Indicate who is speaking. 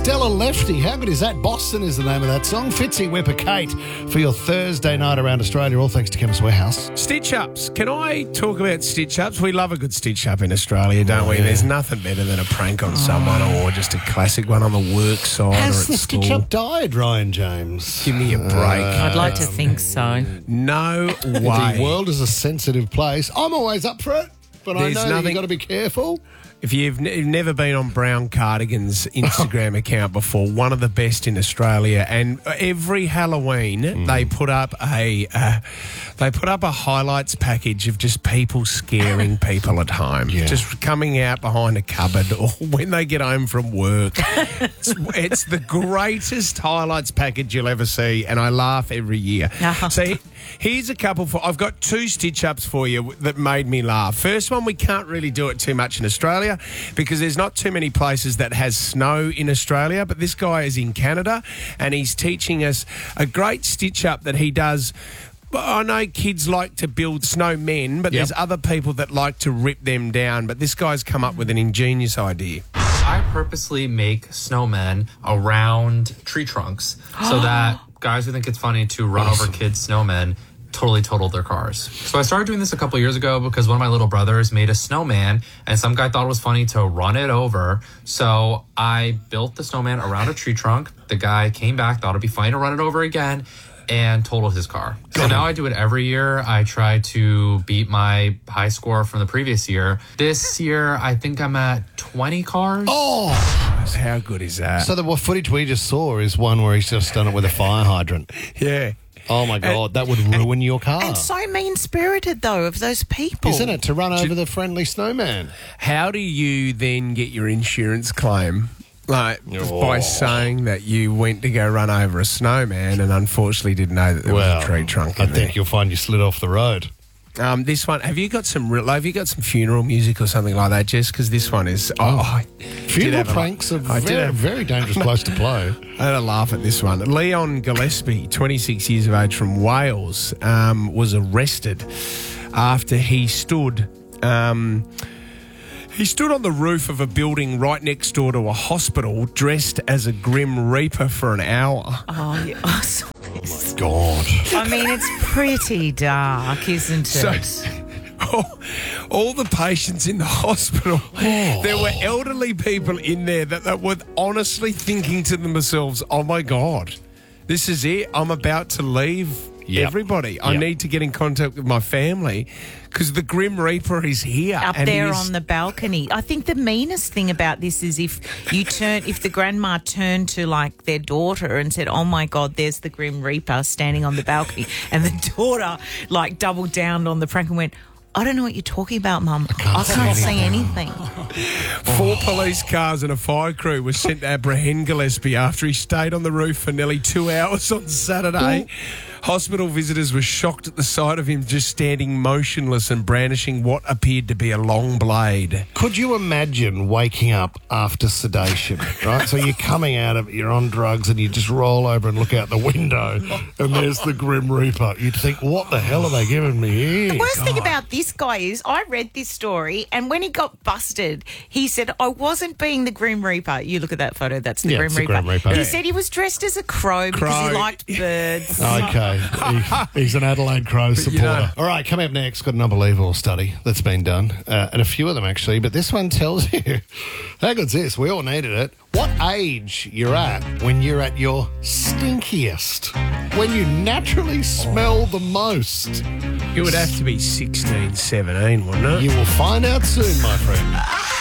Speaker 1: Stella Lefty. How good is that? Boston is the name of that song. Fitzy, Whipper, Kate for your Thursday night around Australia, all thanks to Chemist Warehouse.
Speaker 2: Stitch-ups. Can I talk about stitch-ups? We love a good stitch-up in Australia, don't we?
Speaker 1: Yeah.
Speaker 2: There's nothing better than a prank on someone or just a classic one on the work side
Speaker 1: Has
Speaker 2: or
Speaker 1: the
Speaker 2: at school.
Speaker 1: stitch-up died, Ryan James?
Speaker 2: Give me a break.
Speaker 3: I'd like to think so.
Speaker 2: No
Speaker 1: The
Speaker 2: way.
Speaker 1: world is a sensitive place. I'm always up for it, but
Speaker 2: There's
Speaker 1: I know that
Speaker 2: nothing-
Speaker 1: you've got to be careful.
Speaker 2: If you've never been on Brown Cardigan's Instagram account before, one of the best in Australia, and every Halloween they put up a highlights package of just people scaring people at home, just coming out behind a cupboard or when they get home from work. It's the greatest highlights package you'll ever see, and I laugh every year. So here's a couple I've got 2 stitch-ups for you that made me laugh. First one, we can't really do it too much in Australia because there's not too many places that has snow in Australia, but this guy is in Canada and he's teaching us a great stitch-up that he does. I know kids like to build snowmen, but there's other people that like to rip them down, but this guy's come up with an ingenious idea.
Speaker 4: I purposely make snowmen around tree trunks so that guys who think it's funny to run over kids' snowmen totally totaled their cars. So I started doing this a couple years ago because one of my little brothers made a snowman and some guy thought it was funny to run it over. So I built the snowman around a tree trunk. The guy came back, thought it'd be funny to run it over again, and totaled his car. So now I do it every year. I try to beat my high score from the previous year. This year, I think I'm at 20 cars.
Speaker 1: Oh!
Speaker 2: How good is that?
Speaker 1: So the footage we just saw is one where he's just done it with a fire hydrant.
Speaker 2: Yeah.
Speaker 1: Oh, my God, that would ruin your car.
Speaker 3: And so mean-spirited, though, of those people.
Speaker 1: Isn't it, to run over the friendly snowman?
Speaker 2: How do you then get your insurance claim? Like, by saying that you went to go run over a snowman and unfortunately didn't know that there was a tree trunk in
Speaker 1: I think you'll find you slid off the road.
Speaker 2: This one, have you got some funeral music or something like that, Jess? Because this one is...
Speaker 1: Funeral pranks are very dangerous place to play.
Speaker 2: I had a laugh at this one. Leon Gillespie, 26 years of age from Wales, was arrested after he stood... He stood on the roof of a building right next door to a hospital dressed as a Grim Reaper for an hour.
Speaker 3: Oh, yeah. I saw this.
Speaker 1: God.
Speaker 3: I mean, it's pretty dark, isn't it?
Speaker 2: So, all the patients in the hospital, there were elderly people in there that were honestly thinking to themselves, oh, my God, this is it. I'm about to leave everybody. I need to get in contact with my family because the Grim Reaper is here.
Speaker 3: Up there on the balcony. I think the meanest thing about this is if the grandma turned to like their daughter and said, oh my God, there's the Grim Reaper standing on the balcony, and the daughter like doubled down on the prank and went, I don't know what you're talking about, Mum. I can't see anything.
Speaker 2: 4 police cars and a fire crew were sent to apprehend Gillespie after he stayed on the roof for nearly 2 hours on Saturday. Hospital visitors were shocked at the sight of him just standing motionless and brandishing what appeared to be a long blade.
Speaker 1: Could you imagine waking up after sedation, right? So you're coming out of it, you're on drugs, and you just roll over and look out the window, and there's the Grim Reaper. You'd think, what the hell are they giving me here?
Speaker 3: The worst thing about this guy is I read this story, and when he got busted, he said, I wasn't being the Grim Reaper. You look at that photo, that's the Grim Reaper. He said he was dressed as a crow because he liked birds.
Speaker 1: Okay. He's an Adelaide Crow supporter. All right, coming up next, got an unbelievable study that's been done, and a few of them actually, but this one tells you, how good's this? We all needed it. What age you're at when you're at your stinkiest, when you naturally smell the most.
Speaker 2: It would have to be 16, 17, wouldn't it?
Speaker 1: You will find out soon, my friend.